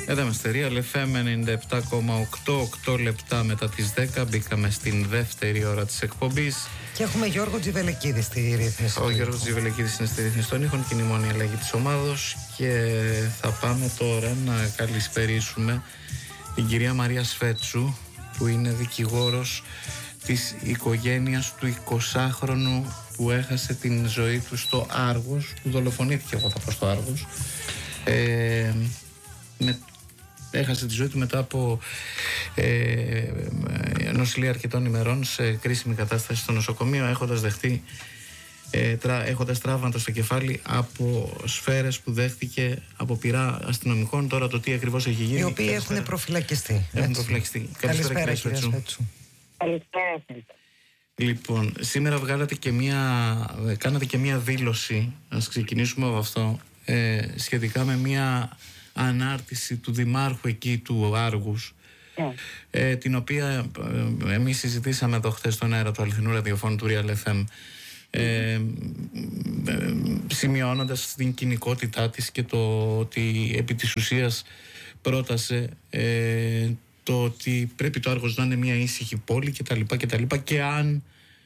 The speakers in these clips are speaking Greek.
Εδώ είμαστε, Real FM 97,8, 8 λεπτά μετά τις 10. Μπήκαμε στην δεύτερη ώρα της εκπομπής. Και έχουμε Γιώργο Τζιβελεκίδη στη ρύθμιση. Ο Γιώργος Τζιβελεκίδης είναι στη ρύθμιση των ήχων και είναι η μόνη αλλαγή της ομάδος. Και θα πάμε τώρα να καλησπερίσουμε την κυρία Μαρία Σφέτσου, που είναι δικηγόρος της οικογένειας του 20χρονου που έχασε την ζωή του στο Άργος, που δολοφονήθηκε, εγώ θα πω, στο Άργος. Έχασε τη ζωή του μετά από νοσηλεία αρκετών ημερών σε κρίσιμη κατάσταση στο νοσοκομείο, έχοντας τραύματα στο κεφάλι από σφαίρες που δέχτηκε από πυρά αστυνομικών. Τώρα το τι ακριβώς έχει γίνει, οι οποίοι έχουν προφυλακιστεί. Καλησπέρα κύριε Σφέτσου. Καλησπέρα. Λοιπόν, σήμερα κάνατε και μία δήλωση, ας ξεκινήσουμε από αυτό, σχετικά με μία ανάρτηση του δημάρχου εκεί του Άργους, την οποία εμείς συζητήσαμε εδώ χθες στον αέρα του αληθινού ραδιοφώνου του Real FM, σημειώνοντας την κοινικότητά της και το ότι επί της ουσίας πρότασε το ότι πρέπει το Άργος να είναι μια ήσυχη πόλη κτλ. Και αν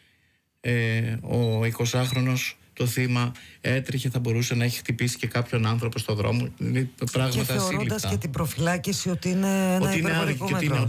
ο 20χρονος, το θύμα, έτρεχε, θα μπορούσε να έχει χτυπήσει και κάποιον άνθρωπο στο δρόμο. Πράγματα και θεωρώντας και την προφυλάκηση ότι είναι ένα υπερβολικό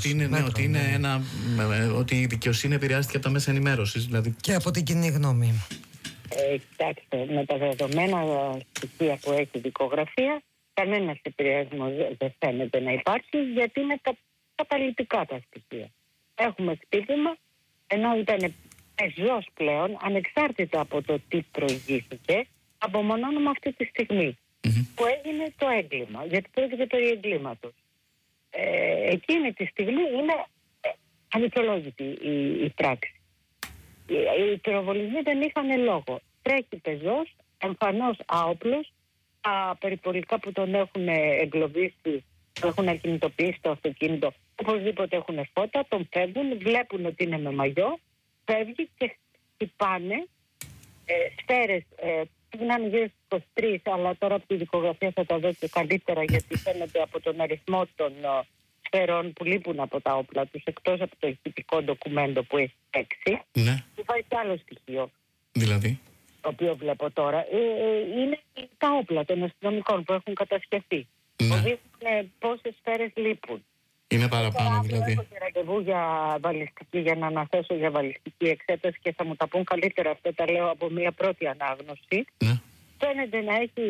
ότι η δικαιοσύνη επηρεάστηκε από τα μέσα ενημέρωσης, δηλαδή. Και από την κοινή γνώμη. Κοιτάξτε, με τα δεδομένα στοιχεία που έχει η δικογραφία, κανένας επηρεασμός δεν φαίνεται να υπάρχει, γιατί είναι καταλυτικά τα στοιχεία. Έχουμε χτύπημα, ενώ ήταν πεζός πλέον, ανεξάρτητα από το τι προηγήθηκε, απομονώνουμε αυτή τη στιγμή που έγινε το έγκλημα, γιατί πρόκειται περί εγκλήματος. Εκείνη τη στιγμή είναι ανυπολόγητη η πράξη. Οι πυροβολισμοί δεν είχαν λόγο. Τρέχει πεζός, εμφανώς άοπλος, τα περιπολικά που τον έχουν εγκλωβίσει, που έχουν ακινητοποιήσει το αυτοκίνητο, οπωσδήποτε έχουν φώτα, τον φεύγουν, βλέπουν ότι είναι με μαγιό, φεύγει και χτυπάνε σφαίρες, πήγαιναν γύρω στις 23, αλλά τώρα από τη δικογραφία θα τα δω και καλύτερα, γιατί φαίνεται από τον αριθμό των σφαιρών που λείπουν από τα όπλα τους, εκτός από το ηχητικό ντοκουμέντο που έχει παίξει. Ναι. Υπάρχει άλλο στοιχείο. Δηλαδή? Το οποίο βλέπω τώρα. Είναι τα όπλα των αστυνομικών που έχουν κατασκευεί. Ναι. Δείχνουν πόσες σφαίρες λείπουν. Είναι παραπάνω, δηλαδή. Έχω και ραντεβού για βαλιστική, για να αναθέσω για βαλιστική εξέταση και θα μου τα πούν καλύτερα. Αυτό τα λέω από μια πρώτη ανάγνωση. Ναι. Φαίνεται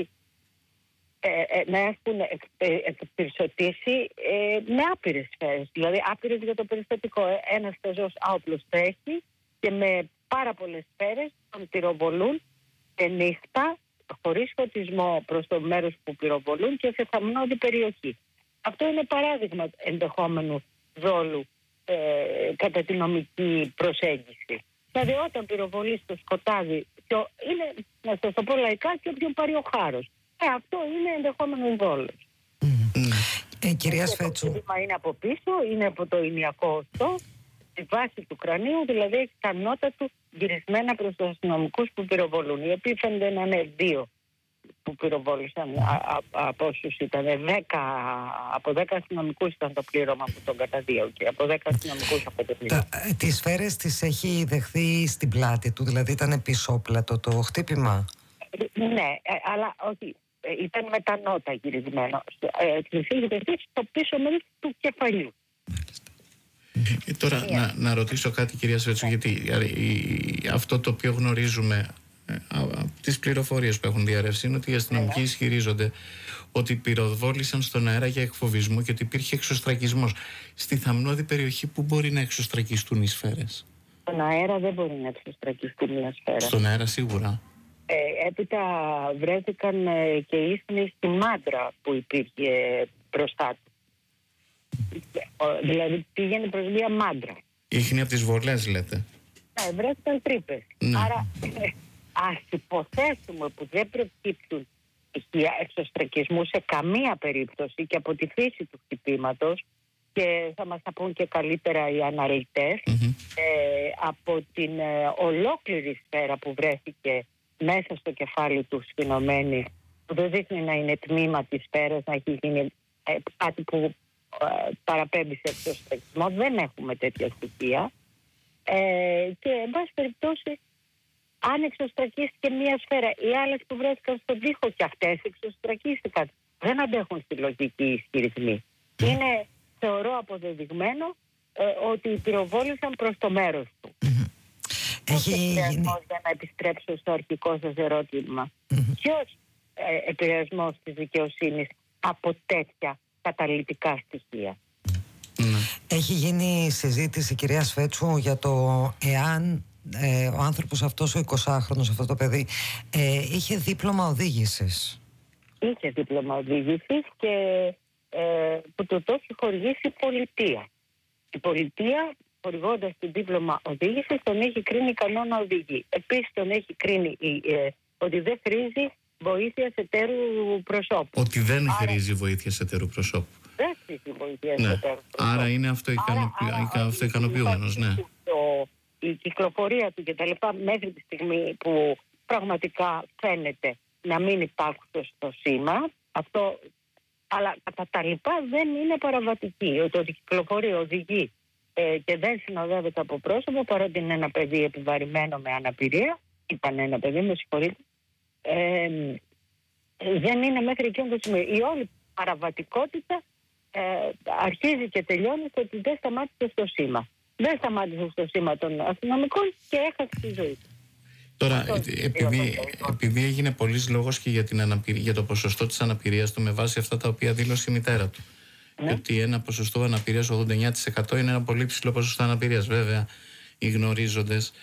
να έχουν εκπυρσωτήσει με άπειρες σφαίρες. Δηλαδή άπειρες για το περιστατικό. Ένας πεζός άοπλος τρέχει και με πάρα πολλές σφαίρες τον πυροβολούν και νύχτα, χωρίς φωτισμό προς το μέρος που πυροβολούν και σε θαμνώδη περιοχή. Αυτό είναι παράδειγμα ενδεχόμενου δόλου κατά τη νομική προσέγγιση. Δηλαδή όταν πυροβολεί στο σκοτάδι, είναι, να σας το πω λαϊκά, και όποιον πάρει ο χάρος. Αυτό είναι ενδεχόμενο δόλος. Κυρία Σφέτσου. Το βήμα είναι από πίσω, είναι από το ηνιακό οστό, τη βάση του κρανίου, δηλαδή έχει τα νότα του γυρισμένα προς τους αστυνομικούς που πυροβολούν, οι οποίοι φαίνεται να είναι 2 που πυροβόλησαν από όσους ήταν 10, από 10 αστυνομικούς ήταν το πλήρωμα που τον καταδίωκε, από 10 αστυνομικούς από το πλήρωμα. Τις σφαίρες τις έχει δεχθεί στην πλάτη του, δηλαδή ήταν πισόπλατο το χτύπημα? Ναι, αλλά όχι, ήταν με τα νότα γυρισμένο. Τις έχει δεχθεί στο πίσω μέρος του κεφαλιού. Τώρα να ρωτήσω κάτι, κυρία Σφέτσου, γιατί αυτό το οποίο γνωρίζουμε από τις πληροφορίες που έχουν διαρρεύσει είναι ότι οι αστυνομικοί ισχυρίζονται ότι πυροβόλησαν στον αέρα για εκφοβισμό και ότι υπήρχε εξωστρακισμός. Στη θαμνώδη περιοχή που μπορεί να εξωστρακιστούν οι σφαίρες? Στον αέρα δεν μπορεί να εξωστρακιστούν μια σφαίρα. Στον αέρα σίγουρα. Έπειτα βρέθηκαν και ίχνη στη μάντρα που υπήρχε μπροστά του. Δηλαδή πήγαινε προς μια μάντρα. Ίχνη από τις βολές, λέτε? Ναι, βρέθηκαν τρύπες. Ναι. Άρα ας υποθέσουμε που δεν προκύπτουν στοιχεία εξωστρακισμού σε καμία περίπτωση και από τη φύση του χτυπήματος, και θα μας τα πούν και καλύτερα οι αναλυτές, από την ολόκληρη σφαίρα που βρέθηκε μέσα στο κεφάλι του σφινωμένη, που δεν δείχνει να είναι τμήμα της σφαίρας, να έχει γίνει κάτι που παραπέμπει σε εξωστρακισμό. Δεν έχουμε τέτοια στοιχεία. Και εν πάση περιπτώσει, αν εξωστρακίστηκε μία σφαίρα, οι άλλες που βρέθηκαν στον τοίχο και αυτές εξωστρακίστηκαν, δεν αντέχουν στη λογική ισχυρισμοί. Είναι, θεωρώ, αποδεδειγμένο ότι πυροβόλησαν προς το μέρος του. Έχει επηρεασμός, για να επιστρέψω στο αρχικό σας ερώτημα, ποιος επηρεασμός της δικαιοσύνης από τέτοια καταλυτικά στοιχεία? Έχει γίνει συζήτηση, κυρία Σφέτσου, για το εάν ο άνθρωπος αυτός, ο 20χρονος, αυτό το παιδί, είχε δίπλωμα οδήγησης. Είχε δίπλωμα οδήγησης και που το έχει χορηγήσει η πολιτεία. Η πολιτεία, χορηγώντας το δίπλωμα οδήγησης, τον έχει κρίνει ικανό να οδηγεί. Επίσης τον έχει κρίνει ότι δεν χρήζει βοήθεια εταίρου προσώπου. Ότι δεν χρήζει βοήθεια εταίρου προσώπου. Δεν χρήζει βοήθεια εταίρου προσώπου. Άρα είναι αυτοικανοποιούμενος, ναι. Η κυκλοφορία του και τα λοιπά, μέχρι τη στιγμή που πραγματικά φαίνεται να μην υπάρχουν στο σήμα, αυτό, αλλά κατά τα λοιπά δεν είναι παραβατική. Ότι κυκλοφορεί, οδηγεί και δεν συνοδεύεται από πρόσωπο, παρότι είναι ένα παιδί επιβαρημένο με αναπηρία, ήταν ένα παιδί, με συγχωρείτε, δεν είναι μέχρι εκείνο το σημείο. Η όλη παραβατικότητα αρχίζει και τελειώνει στο ότι δεν σταμάτησε στο σήμα. Δεν σταμάτησε στο σήμα των αστυνομικών και έχασε τη ζωή του. Τώρα, επειδή έγινε πολλής λόγος και για το ποσοστό της αναπηρίας του με βάση αυτά τα οποία δήλωσε η μητέρα του. Ναι. Ότι ένα ποσοστό αναπηρίας 89% είναι ένα πολύ ψηλό ποσοστό αναπηρίας. Βέβαια, οι γνωρίζοντες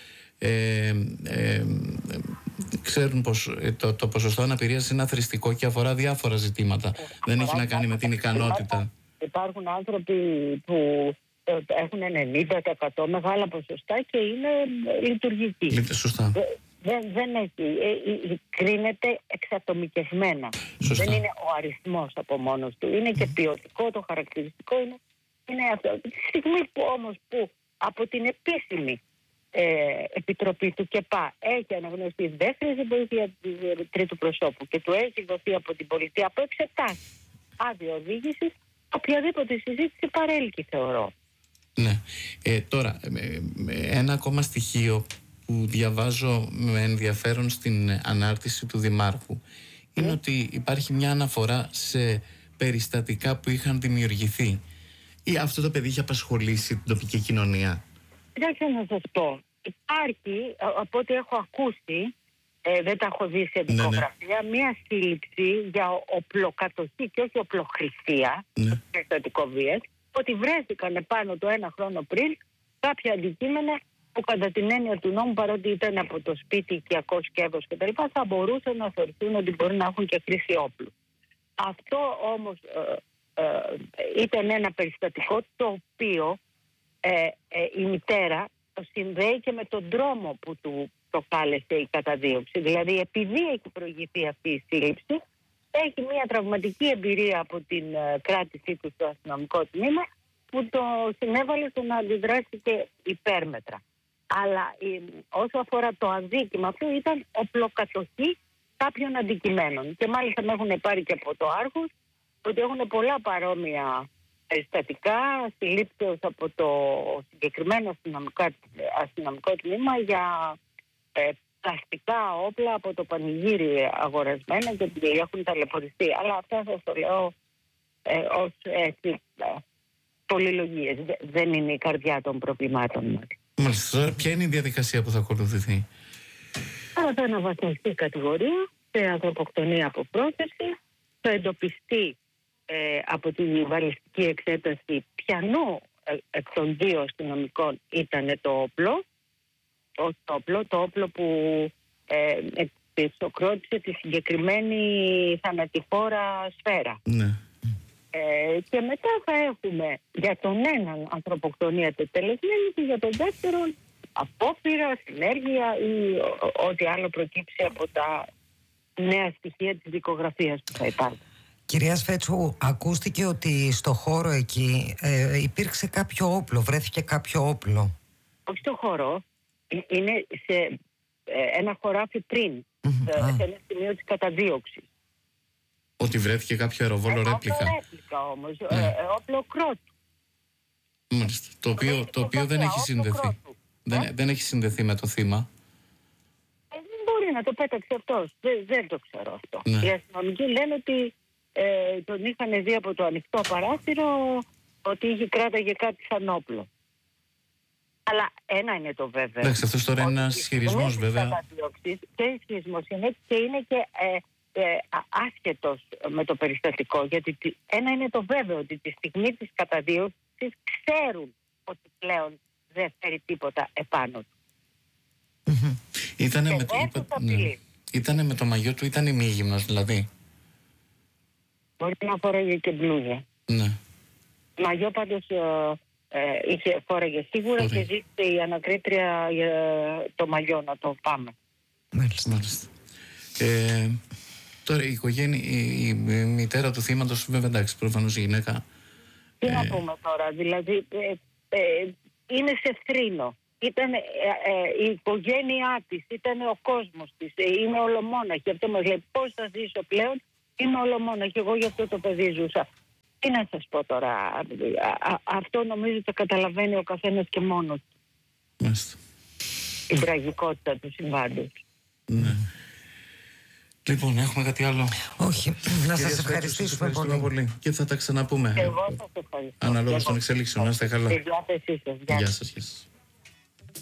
ξέρουν πως το ποσοστό αναπηρίας είναι αθροιστικό και αφορά διάφορα ζητήματα. Δεν έχει να κάνει με την ικανότητα. Υπάρχουν άνθρωποι που έχουν 90% μεγάλα ποσοστά και είναι λειτουργικοί. Σωστά. Δεν έχει. Κρίνεται εξατομικευμένα. Σωστά. Δεν είναι ο αριθμός από μόνος του. Είναι και ποιοτικό, το χαρακτηριστικό είναι αυτό. Τη στιγμή που όμως που από την επίσημη επιτροπή του ΚΕΠΑ έχει αναγνωριστεί δεν χρήζει βοήθεια τρίτου προσώπου και του έχει δοθεί από την πολιτεία από εξετάσεις άδεια οδήγησης, οποιαδήποτε συζήτηση παρέλκει, θεωρώ. Ναι. Τώρα, ένα ακόμα στοιχείο που διαβάζω με ενδιαφέρον στην ανάρτηση του Δημάρχου είναι ότι υπάρχει μια αναφορά σε περιστατικά που είχαν δημιουργηθεί. Ή αυτό το παιδί είχε απασχολήσει την τοπική κοινωνία? Κοιτάξτε να σας πω. Υπάρχει, από ό,τι έχω ακούσει, δεν τα έχω δει σε δικογραφία, μία σύλληψη για οπλοκατοχή και όχι οπλοχρηστία, περιστατικό βίας, ότι βρέθηκαν επάνω το ένα χρόνο πριν κάποια αντικείμενα που κατά την έννοια του νόμου, παρότι ήταν από το σπίτι οικιακό σκεύος κτλ., θα μπορούσαν να θεωρηθούν ότι μπορεί να έχουν και χρήση όπλου. Αυτό όμως ήταν ένα περιστατικό το οποίο η μητέρα το συνδέει και με τον τρόμο που του προκάλεσε η καταδίωξη. Δηλαδή, επειδή έχει προηγηθεί αυτή η σύλληψη, έχει μια τραυματική εμπειρία από την κράτησή του στο αστυνομικό τμήμα που το συνέβαλε στο να αντιδράσει και υπέρμετρα. Αλλά όσο αφορά το αδίκημα, αυτό ήταν οπλοκατοχή κάποιων αντικειμένων. Και μάλιστα με έχουν πάρει και από το Άρχος ότι έχουν πολλά παρόμοια περιστατικά συλλήψεως από το συγκεκριμένο αστυνομικό τμήμα για πλαστικά όπλα από το πανηγύρι αγορασμένα και έχουν ταλαιπωρηθεί. Αλλά αυτά σας το λέω ως πολυλογίες. Δεν είναι η καρδιά των προβλημάτων μας. Μάλιστα. Ποια είναι η διαδικασία που θα ακολουθηθεί? Θα αναβαθμιστεί η κατηγορία σε ανθρωποκτονία από πρόθεση. Θα εντοπιστεί από τη βαλιστική εξέταση ποιανού εκ των δύο αστυνομικών ήταν το όπλο. Το όπλο που εξοκρότησε τη συγκεκριμένη θανατηφόρα σφαίρα. Ναι. Και μετά θα έχουμε για τον έναν ανθρωποκτονία τετελεσμένη και για τον δεύτερον απόπειρα, συνέργεια ή ό,τι άλλο προκύψει από τα νέα στοιχεία της δικογραφίας που θα υπάρχουν. Κυρία Σφέτσου, ακούστηκε ότι στο χώρο εκεί υπήρξε κάποιο όπλο, βρέθηκε κάποιο όπλο. Όχι στο χώρο, είναι σε ένα χωράφι πριν, σε ένα σημείο της καταδίωξης. Ότι βρέθηκε κάποιο αεροβόλο ρέπλικα. Όπλο ρέπλικα όμως, όπλο κρότου. Μάλιστα. Το οποίο δεν έχει συνδεθεί. Δεν έχει συνδεθεί με το θύμα. Μπορεί να το πέταξε αυτός. Δεν το ξέρω αυτό. Ναι. Οι αστυνομικοί λένε ότι τον είχαν δει από το ανοιχτό παράθυρο ότι κράταγε κάτι σαν όπλο. Αλλά ένα είναι το βέβαιο. Εντάξει, αυτός τώρα είναι ένας ισχυρισμός βέβαια. Και ισχυρισμός είναι και είναι και άσχετος με το περιστατικό. Γιατί ένα είναι το βέβαιο ότι τη στιγμή της καταδίωξης ξέρουν ότι πλέον δεν φέρει τίποτα επάνω του. Ήτανε με το μαγιό του, ήταν ημίγυμνος δηλαδή. Μπορεί να φοράγε και μπλούζα. Ναι. Μαγιό πάντως φόραγε σίγουρα. Και ζήτησε η ανακρίτρια το μαγιό να το πάμε. Μάλιστα. Τώρα η μητέρα του θύματος, βέβαια εντάξει, προφανώς η γυναίκα. Τι να πούμε τώρα, δηλαδή είναι σε θρήνο. Ήταν η οικογένειά της, ήταν ο κόσμος της, είναι ολομόναχη. Αυτό μας λέει πώς θα ζήσω πλέον, είμαι ολομόναχη, εγώ γι' αυτό το παιδί ζούσα. Τι να σας πω τώρα, αυτό νομίζω το καταλαβαίνει ο καθένας και μόνος του. Μάλιστα. Η τραγικότητα του συμβάντος. Ναι. Λοιπόν, έχουμε κάτι άλλο? Όχι, να σας ευχαριστήσουμε πολύ. Και θα τα ξαναπούμε. Εγώ σας ευχαριστώ. Αναλόγως των εξελίξεων, να είστε καλά. Στη διάθεσή σας. Γεια σας.